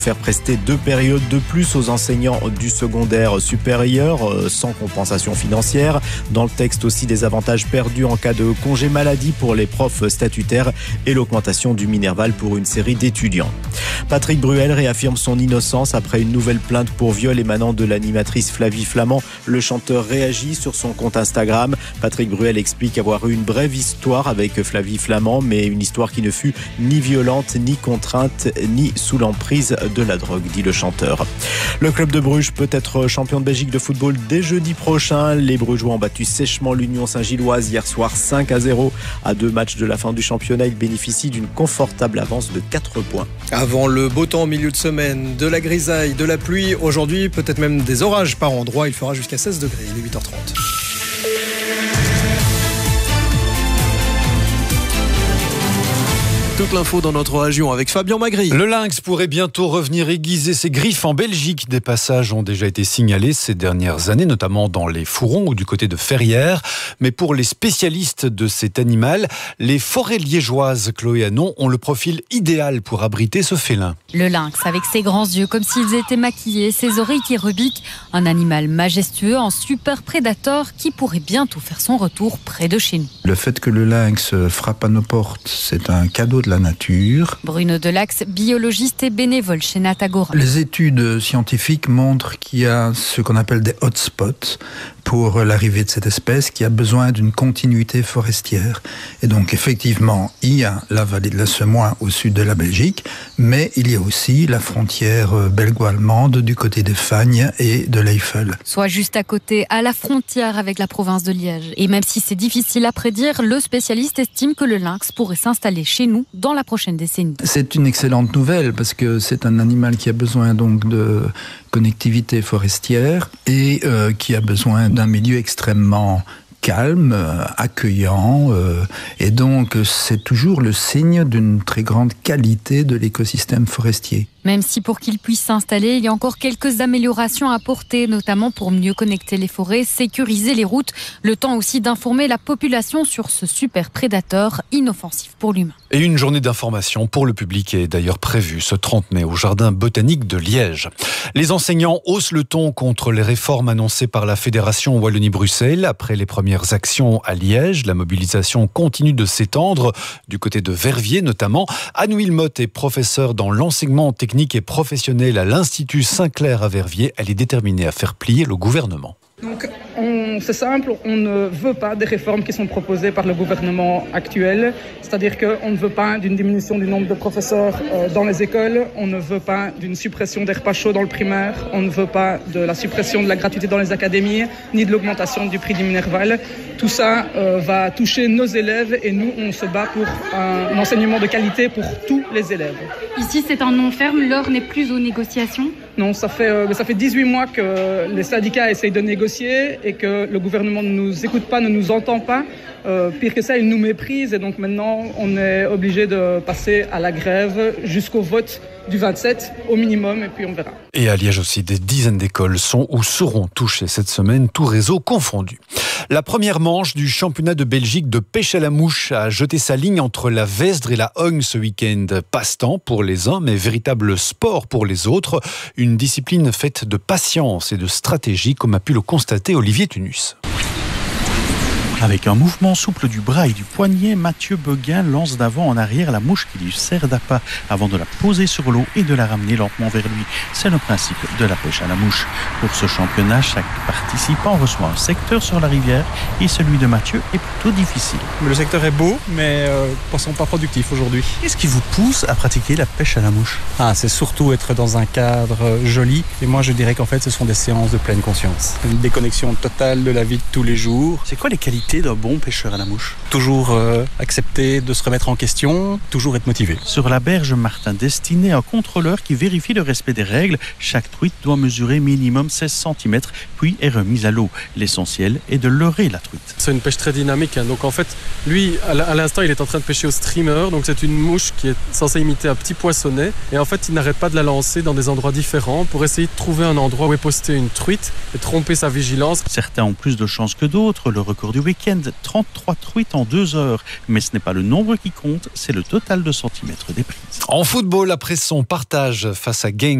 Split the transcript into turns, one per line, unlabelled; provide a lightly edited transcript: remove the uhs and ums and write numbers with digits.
Faire prester 2 périodes de plus aux enseignants du secondaire supérieur sans compensation financière. Dans le texte aussi, des avantages perdus en cas de congé maladie pour les profs statutaires et l'augmentation du Minerval pour une série d'étudiants. Patrick Bruel réaffirme son innocence après une nouvelle plainte pour viol émanant de l'animatrice Flavie Flament. Le chanteur réagit sur son compte Instagram. Patrick Bruel explique avoir eu une brève histoire avec Flavie Flament, mais une histoire qui ne fut ni violente, ni contrainte, ni sous l'emprise de la drogue, dit le chanteur. Le club de Bruges peut être champion de Belgique de football dès jeudi prochain. Les Brugeois ont battu sèchement l'Union Saint-Gilloise hier soir 5-0. À 2 matchs de la fin du championnat, ils bénéficient d'une confortable avance de 4 points.
Avant le beau temps au milieu de semaine, de la grisaille, de la pluie, aujourd'hui peut-être même des orages par endroits, il fera jusqu'à 16 degrés, il est 8h30. Toute l'info dans notre région avec Fabien Magri.
Le lynx pourrait bientôt revenir aiguiser ses griffes en Belgique. Des passages ont déjà été signalés ces dernières années, notamment dans les Fourrons ou du côté de Ferrières. Mais pour les spécialistes de cet animal, les forêts liégeoises, Chloé Hanon, ont le profil idéal pour abriter ce félin.
Le lynx, avec ses grands yeux comme s'ils étaient maquillés, ses oreilles qui rebiquent, un animal majestueux, un super prédateur qui pourrait bientôt faire son retour près de chez nous.
Le fait que le lynx frappe à nos portes, c'est un cadeau de la nature.
Bruno Delax, biologiste et bénévole chez Natagora.
Les études scientifiques montrent qu'il y a ce qu'on appelle des hotspots pour l'arrivée de cette espèce qui a besoin d'une continuité forestière. Et donc effectivement, il y a la vallée de la Semois au sud de la Belgique, mais il y a aussi la frontière belgo-allemande du côté des Fagnes et de l'Eifel.
Soit juste à côté, à la frontière avec la province de Liège. Et même si c'est difficile à prédire, le spécialiste estime que le lynx pourrait s'installer chez nous dans la prochaine décennie.
C'est une excellente nouvelle parce que c'est un animal qui a besoin donc de connectivité forestière et qui a besoin d'un milieu extrêmement calme, accueillant, et donc c'est toujours le signe d'une très grande qualité de l'écosystème forestier.
Même si pour qu'il puisse s'installer, il y a encore quelques améliorations à apporter, notamment pour mieux connecter les forêts, sécuriser les routes, le temps aussi d'informer la population sur ce super prédateur inoffensif pour l'humain.
Et une journée d'information pour le public est d'ailleurs prévue ce 30 mai au Jardin botanique de Liège. Les enseignants haussent le ton contre les réformes annoncées par la Fédération Wallonie-Bruxelles. Après les premières actions à Liège, la mobilisation continue de s'étendre, du côté de Verviers notamment. Anne Wilmot est professeure dans l'enseignement technique et professionnel à l'Institut Saint-Clair à Verviers. Elle est déterminée à faire plier le gouvernement.
Donc, c'est simple, on ne veut pas des réformes qui sont proposées par le gouvernement actuel. C'est-à-dire qu'on ne veut pas d'une diminution du nombre de professeurs dans les écoles, on ne veut pas d'une suppression des repas chauds dans le primaire, on ne veut pas de la suppression de la gratuité dans les académies, ni de l'augmentation du prix du Minerval. Tout ça va toucher nos élèves et nous, on se bat pour un enseignement de qualité pour tous les élèves.
Ici, c'est un non ferme, l'heure n'est plus aux négociations.
Non, ça fait 18 mois que les syndicats essayent de négocier et que le gouvernement ne nous écoute pas, ne nous entend pas. Pire que ça, il nous méprise et donc maintenant, on est obligé de passer à la grève jusqu'au vote du 27 au minimum et puis on verra.
Et à Liège aussi, des dizaines d'écoles sont ou seront touchées cette semaine, tout réseau confondu. La première manche du championnat de Belgique de pêche à la mouche a jeté sa ligne entre la Vesdre et la Hogne ce week-end. Passe-temps pour les uns, mais véritable sport pour les autres. Une discipline faite de patience et de stratégie, comme a pu le constater Olivier Tunus.
Avec un mouvement souple du bras et du poignet, Mathieu Beguin lance d'avant en arrière la mouche qui lui sert d'appât avant de la poser sur l'eau et de la ramener lentement vers lui. C'est le principe de la pêche à la mouche. Pour ce championnat, chaque participant reçoit un secteur sur la rivière et celui de Mathieu est plutôt difficile.
Le secteur est beau, mais poisson pas productif aujourd'hui.
Qu'est-ce qui vous pousse à pratiquer la pêche à la mouche ?
C'est surtout être dans un cadre joli. Et moi, je dirais qu'en fait, ce sont des séances de pleine conscience. Une déconnexion totale de la vie de tous les jours.
C'est quoi les qualités d'un bon pêcheur à la mouche?
Toujours accepter de se remettre en question, toujours être motivé.
Sur la berge Martin Destiné, un contrôleur qui vérifie le respect des règles. Chaque truite doit mesurer minimum 16 cm, puis est remise à l'eau. L'essentiel est de leurrer la truite.
C'est une pêche très dynamique, donc en fait, lui, à l'instant, il est en train de pêcher au streamer, donc c'est une mouche qui est censée imiter un petit poissonnet, et en fait, il n'arrête pas de la lancer dans des endroits différents pour essayer de trouver un endroit où est postée une truite et tromper sa vigilance.
Certains ont plus de chance que d'autres. Le record du week-end week-end, 33 truites en 2 heures. Mais ce n'est pas le nombre qui compte, c'est le total de centimètres des prises.
En football, après son partage face à Genk,